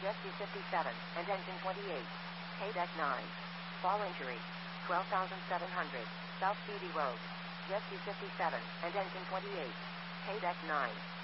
JSU 57, and engine 28. K-Deck 9. Fall injury. 12,700. South Beatty Road. JSU 57, and engine 28. K-Deck 9.